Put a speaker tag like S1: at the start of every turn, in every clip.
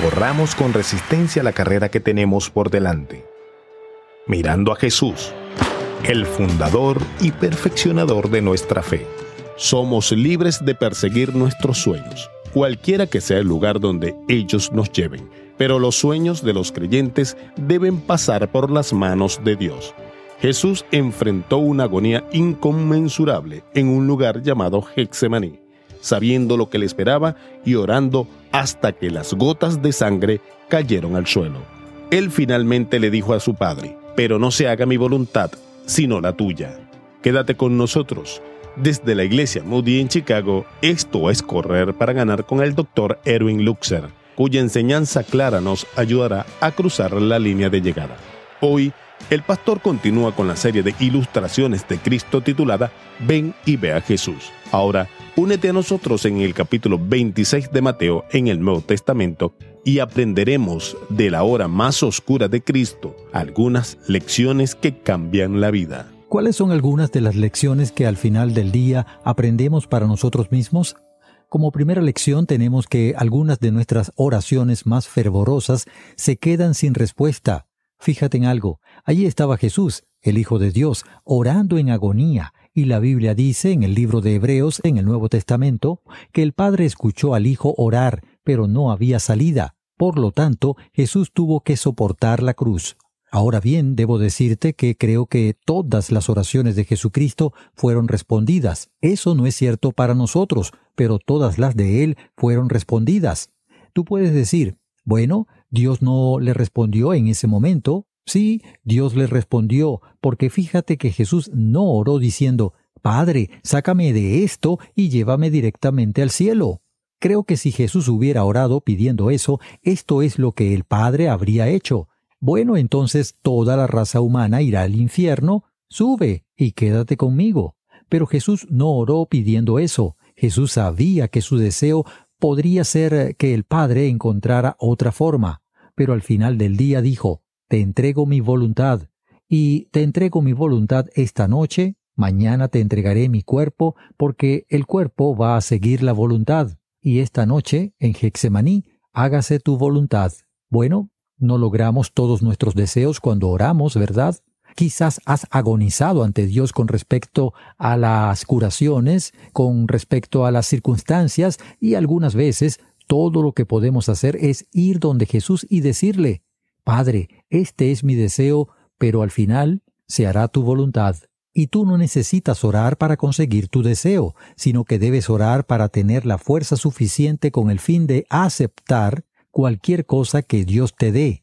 S1: corramos con resistencia la carrera que tenemos por delante, mirando a Jesús, el fundador y perfeccionador de nuestra fe.
S2: Somos libres de perseguir nuestros sueños, cualquiera que sea el lugar donde ellos nos lleven, pero los sueños de los creyentes deben pasar por las manos de Dios. Jesús enfrentó una agonía inconmensurable en un lugar llamado Getsemaní, sabiendo lo que le esperaba y orando hasta que las gotas de sangre cayeron al suelo. Él finalmente le dijo a su Padre: «Pero no se haga mi voluntad, sino la tuya». Quédate con nosotros. Desde la Iglesia Moody en Chicago, esto es Correr para Ganar con el Dr. Erwin Lutzer, cuya enseñanza clara nos ayudará a cruzar la línea de llegada. Hoy, el pastor continúa con la serie de ilustraciones de Cristo titulada Ven y ve a Jesús. Ahora, únete a nosotros en el capítulo 26 de Mateo en el Nuevo Testamento y aprenderemos de la hora más oscura de Cristo algunas lecciones que cambian la vida.
S3: ¿Cuáles son algunas de las lecciones que al final del día aprendemos para nosotros mismos? Como primera lección tenemos que algunas de nuestras oraciones más fervorosas se quedan sin respuesta. Fíjate en algo, allí estaba Jesús, el Hijo de Dios, orando en agonía, y la Biblia dice en el libro de Hebreos, en el Nuevo Testamento, que el Padre escuchó al Hijo orar, pero no había salida. Por lo tanto, Jesús tuvo que soportar la cruz. Ahora bien, debo decirte que creo que todas las oraciones de Jesucristo fueron respondidas. Eso no es cierto para nosotros, pero todas las de Él fueron respondidas. Tú puedes decir, bueno, Dios no le respondió en ese momento. Sí, Dios le respondió, porque fíjate que Jesús no oró diciendo, Padre, sácame de esto y llévame directamente al cielo. Creo que si Jesús hubiera orado pidiendo eso, esto es lo que el Padre habría hecho. Bueno, entonces toda la raza humana irá al infierno, sube y quédate conmigo. Pero Jesús no oró pidiendo eso. Jesús sabía que su deseo podría ser que el Padre encontrara otra forma. Pero al final del día dijo, te entrego mi voluntad, y te entrego mi voluntad esta noche, mañana te entregaré mi cuerpo, porque el cuerpo va a seguir la voluntad. Y esta noche, en Getsemaní, hágase tu voluntad. Bueno, no logramos todos nuestros deseos cuando oramos, ¿verdad? Quizás has agonizado ante Dios con respecto a las curaciones, con respecto a las circunstancias, y algunas veces todo lo que podemos hacer es ir donde Jesús y decirle, Padre, este es mi deseo, pero al final se hará tu voluntad. Y tú no necesitas orar para conseguir tu deseo, sino que debes orar para tener la fuerza suficiente con el fin de aceptar cualquier cosa que Dios te dé.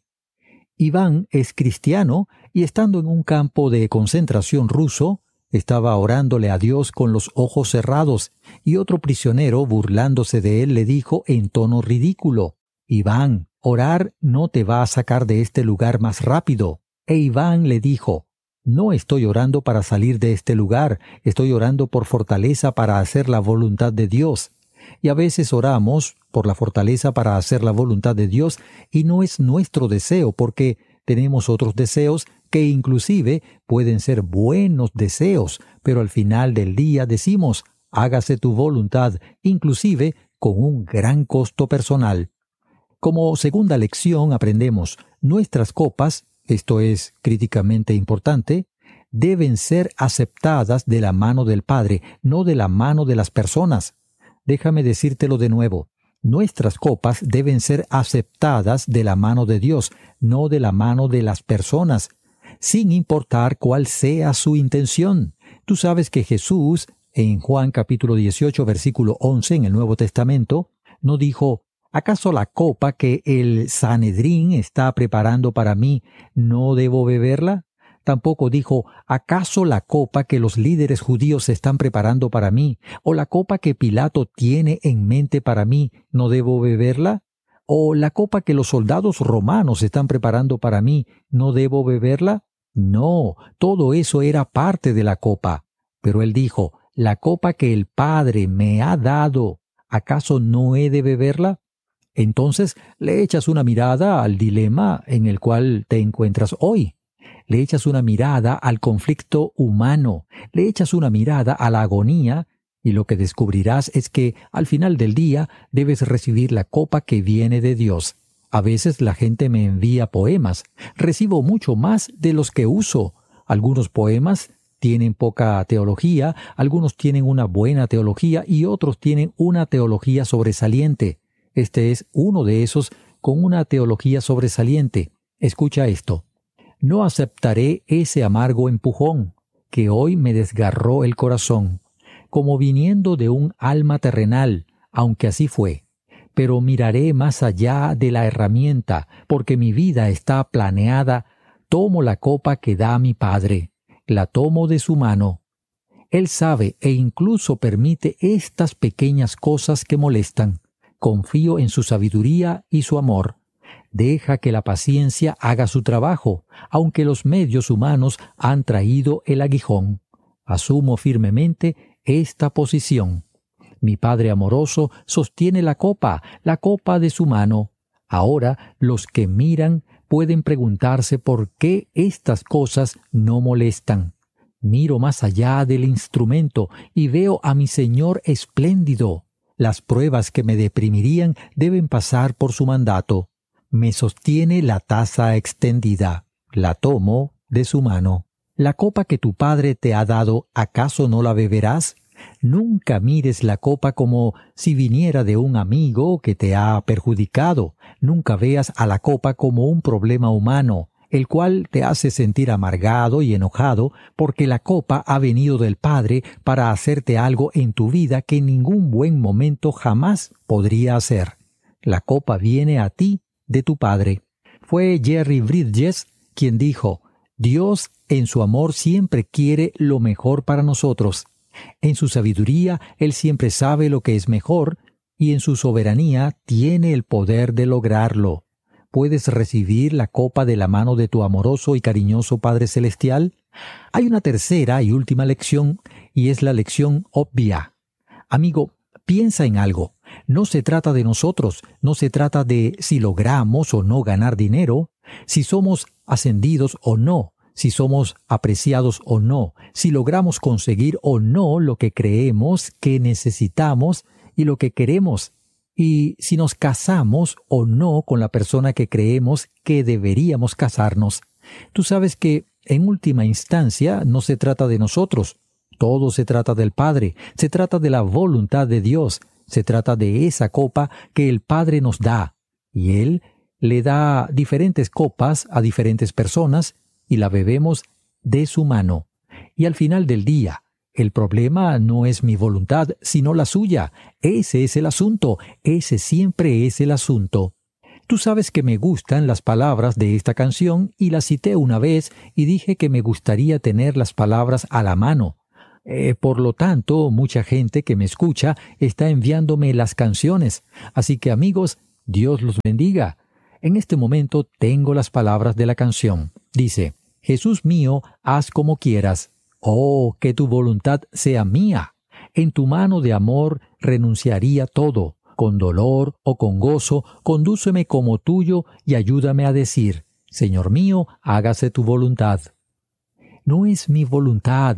S3: Iván es cristiano y estando en un campo de concentración ruso, estaba orándole a Dios con los ojos cerrados y otro prisionero, burlándose de él, le dijo en tono ridículo, Iván, orar no te va a sacar de este lugar más rápido. E Iván le dijo, no estoy orando para salir de este lugar, estoy orando por fortaleza para hacer la voluntad de Dios. Y a veces oramos por la fortaleza para hacer la voluntad de Dios y no es nuestro deseo porque tenemos otros deseos que inclusive pueden ser buenos deseos, pero al final del día decimos, hágase tu voluntad, inclusive con un gran costo personal. Como segunda lección aprendemos, nuestras copas, esto es críticamente importante, deben ser aceptadas de la mano del Padre, no de la mano de las personas. Déjame decírtelo de nuevo. Nuestras copas deben ser aceptadas de la mano de Dios, no de la mano de las personas, sin importar cuál sea su intención. Tú sabes que Jesús, en Juan capítulo 18, versículo 11, en el Nuevo Testamento, no dijo, ¿acaso la copa que el Sanedrín está preparando para mí, no debo beberla? Tampoco dijo, ¿acaso la copa que los líderes judíos están preparando para mí, o la copa que Pilato tiene en mente para mí, no debo beberla? ¿O la copa que los soldados romanos están preparando para mí, no debo beberla? No, todo eso era parte de la copa. Pero él dijo, la copa que el Padre me ha dado, ¿acaso no he de beberla? Entonces le echas una mirada al dilema en el cual te encuentras hoy. Le echas una mirada al conflicto humano, le echas una mirada a la agonía, y lo que descubrirás es que al final del día debes recibir la copa que viene de Dios. A veces la gente me envía poemas. Recibo mucho más de los que uso. Algunos poemas tienen poca teología, algunos tienen una buena teología y otros tienen una teología sobresaliente. Este es uno de esos con una teología sobresaliente. Escucha esto. No aceptaré ese amargo empujón que hoy me desgarró el corazón, como viniendo de un alma terrenal, aunque así fue. Pero miraré más allá de la herramienta, porque mi vida está planeada. Tomo la copa que da mi Padre, la tomo de su mano. Él sabe e incluso permite estas pequeñas cosas que molestan. Confío en su sabiduría y su amor. Deja que la paciencia haga su trabajo, aunque los medios humanos han traído el aguijón. Asumo firmemente esta posición. Mi Padre amoroso sostiene la copa de su mano. Ahora los que miran pueden preguntarse por qué estas cosas no molestan. Miro más allá del instrumento y veo a mi Señor espléndido. Las pruebas que me deprimirían deben pasar por su mandato. Me sostiene la taza extendida. La tomo de su mano. La copa que tu Padre te ha dado, ¿acaso no la beberás? Nunca mires la copa como si viniera de un amigo que te ha perjudicado. Nunca veas a la copa como un problema humano, el cual te hace sentir amargado y enojado porque la copa ha venido del Padre para hacerte algo en tu vida que en ningún buen momento jamás podría hacer. La copa viene a ti de tu Padre. Fue Jerry Bridges quien dijo: Dios en su amor siempre quiere lo mejor para nosotros. En su sabiduría, Él siempre sabe lo que es mejor y en su soberanía tiene el poder de lograrlo. ¿Puedes recibir la copa de la mano de tu amoroso y cariñoso Padre Celestial? Hay una tercera y última lección, y es la lección obvia. Amigo, piensa en algo. No se trata de nosotros, no se trata de si logramos o no ganar dinero, si somos ascendidos o no, si somos apreciados o no, si logramos conseguir o no lo que creemos que necesitamos y lo que queremos, y si nos casamos o no con la persona que creemos que deberíamos casarnos. Tú sabes que, en última instancia, no se trata de nosotros. Todo se trata del Padre, se trata de la voluntad de Dios, se trata de esa copa que el Padre nos da, y Él le da diferentes copas a diferentes personas, y la bebemos de su mano. Y al final del día, el problema no es mi voluntad, sino la suya. Ese es el asunto, ese siempre es el asunto. Tú sabes que me gustan las palabras de esta canción y las cité una vez y dije que me gustaría tener las palabras a la mano. Por lo tanto, mucha gente que me escucha está enviándome las canciones. Así que amigos, Dios los bendiga. En este momento tengo las palabras de la canción. Dice: Jesús mío, haz como quieras. Oh, que tu voluntad sea mía. En tu mano de amor renunciaría todo. Con dolor o con gozo, condúceme como tuyo y ayúdame a decir: Señor mío, hágase tu voluntad. No es mi voluntad,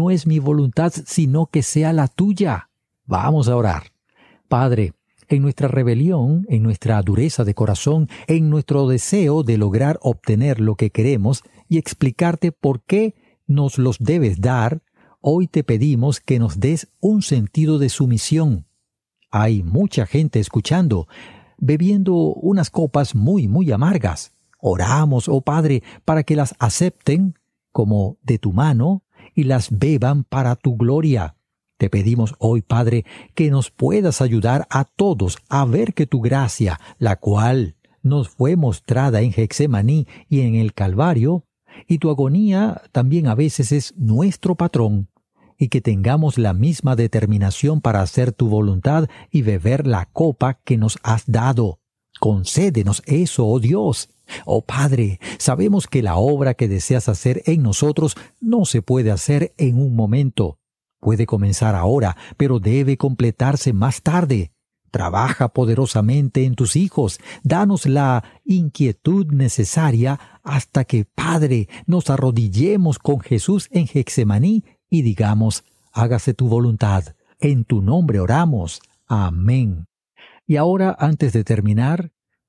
S3: sino que sea la tuya. Vamos a orar. Padre, en nuestra rebelión, en nuestra dureza de corazón, en nuestro deseo de lograr obtener lo que queremos y explicarte por qué nos los debes dar, hoy te pedimos que nos des un sentido de sumisión. Hay mucha gente escuchando, bebiendo unas copas muy amargas. Oramos, oh Padre, para que las acepten como de tu mano y las beban para tu gloria. Te pedimos hoy, Padre, que nos puedas ayudar a todos a ver que tu gracia, la cual nos fue mostrada en Getsemaní y en el Calvario, y tu agonía también a veces es nuestro patrón, y que tengamos la misma determinación para hacer tu voluntad y beber la copa que nos has dado. Concédenos eso, oh Dios. Oh Padre, sabemos que la obra que deseas hacer en nosotros no se puede hacer en un momento. Puede comenzar ahora, pero debe completarse más tarde. Trabaja poderosamente en tus hijos. Danos la inquietud necesaria hasta que, Padre, nos arrodillemos con Jesús en Getsemaní y digamos: hágase tu voluntad. En tu nombre oramos. Amén. Y ahora, antes de terminar,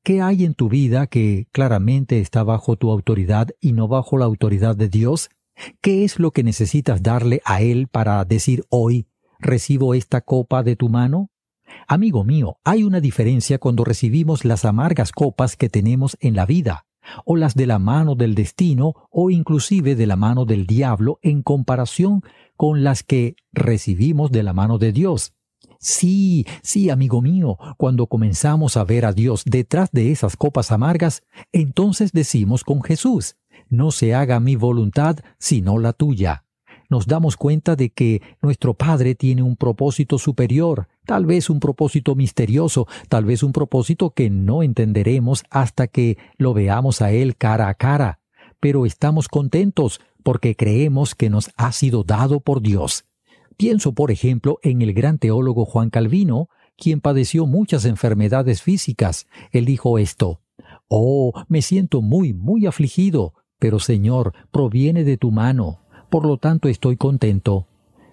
S3: ¿Qué hay en tu vida que claramente está bajo tu autoridad y no bajo la autoridad de Dios? ¿Qué es lo que necesitas darle a Él para decir hoy, recibo esta copa de tu mano? Amigo mío, hay una diferencia cuando recibimos las amargas copas que tenemos en la vida, o las de la mano del destino, o inclusive de la mano del diablo, en comparación con las que recibimos de la mano de Dios. Sí, amigo mío, cuando comenzamos a ver a Dios detrás de esas copas amargas, entonces decimos con Jesús, no se haga mi voluntad, sino la tuya. Nos damos cuenta de que nuestro Padre tiene un propósito superior, tal vez un propósito misterioso, tal vez un propósito que no entenderemos hasta que lo veamos a Él cara a cara. Pero estamos contentos porque creemos que nos ha sido dado por Dios. Pienso, por ejemplo, en el gran teólogo Juan Calvino, quien padeció muchas enfermedades físicas. Él dijo esto: «Oh, me siento muy afligido, pero Señor, proviene de tu mano. Por lo tanto estoy contento».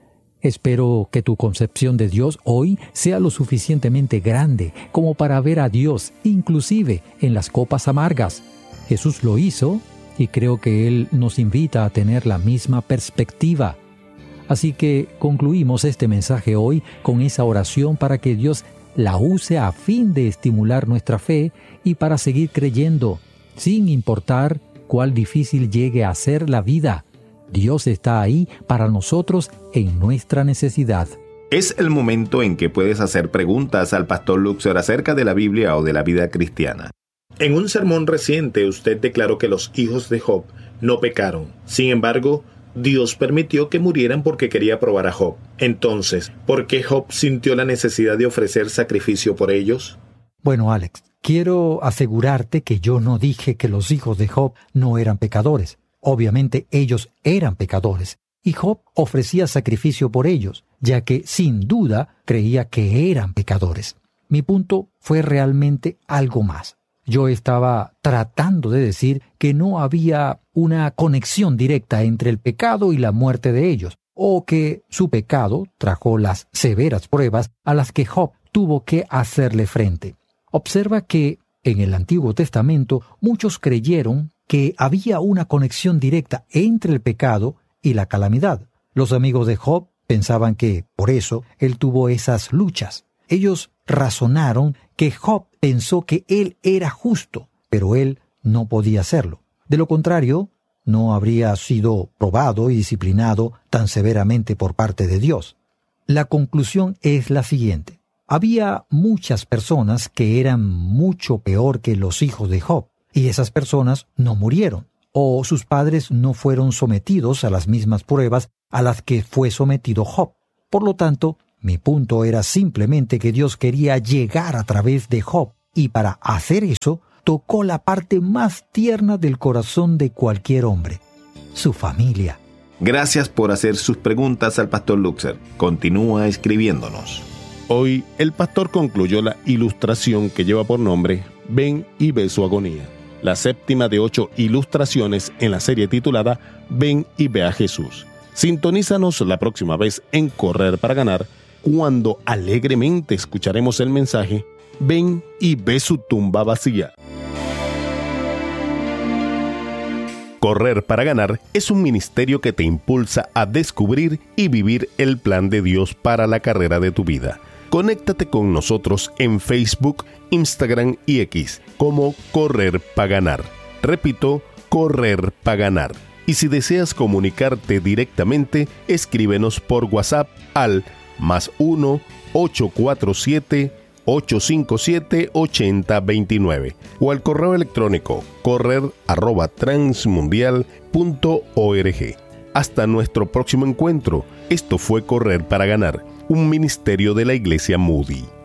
S3: Espero que tu concepción de Dios hoy sea lo suficientemente grande como para ver a Dios, inclusive en las copas amargas. Jesús lo hizo y creo que Él nos invita a tener la misma perspectiva. Así que concluimos este mensaje hoy con esa oración para que Dios la use a fin de estimular nuestra fe y para seguir creyendo, sin importar cuál difícil llegue a ser la vida. Dios está ahí para nosotros en nuestra necesidad.
S1: Es el momento en que puedes hacer preguntas al Pastor Luxer acerca de la Biblia o de la vida cristiana. En un sermón reciente usted declaró que los hijos de Job no pecaron. Sin embargo, Dios permitió que murieran porque quería probar a Job. Entonces, ¿por qué Job sintió la necesidad de ofrecer sacrificio por ellos?
S3: Bueno, Alex, quiero asegurarte que yo no dije que los hijos de Job no eran pecadores. Obviamente ellos eran pecadores, y Job ofrecía sacrificio por ellos, ya que sin duda creía que eran pecadores. Mi punto fue realmente algo más. Yo estaba tratando de decir que no había una conexión directa entre el pecado y la muerte de ellos, o que su pecado trajo las severas pruebas a las que Job tuvo que hacerle frente. Observa que en el Antiguo Testamento muchos creyeron que había una conexión directa entre el pecado y la calamidad. Los amigos de Job pensaban que, por eso, él tuvo esas luchas. Ellos razonaron que Job pensó que él era justo, pero él no podía hacerlo. De lo contrario, no habría sido probado y disciplinado tan severamente por parte de Dios. La conclusión es la siguiente. Había muchas personas que eran mucho peor que los hijos de Job, y esas personas no murieron, o sus padres no fueron sometidos a las mismas pruebas a las que fue sometido Job. Por lo tanto, mi punto era simplemente que Dios quería llegar a través de Job, y para hacer eso, tocó la parte más tierna del corazón de cualquier hombre, su familia.
S1: Gracias por hacer sus preguntas al Pastor Luxer. Continúa escribiéndonos.
S2: Hoy, el pastor concluyó la ilustración que lleva por nombre Ven y ve su agonía, la séptima de 8 ilustraciones en la serie titulada Ven y ve a Jesús. Sintonízanos la próxima vez en Correr para Ganar, cuando alegremente escucharemos el mensaje Ven y ve su tumba vacía.
S1: Correr para Ganar es un ministerio que te impulsa a descubrir y vivir el plan de Dios para la carrera de tu vida. Conéctate con nosotros en Facebook, Instagram y X como Correr para Ganar. Repito, Correr para Ganar. Y si deseas comunicarte directamente, escríbenos por WhatsApp al +1 847 857 8029 o al correo electrónico correr@transmundial.org. Hasta nuestro próximo encuentro. Esto fue Correr para Ganar, un ministerio de la Iglesia Moody.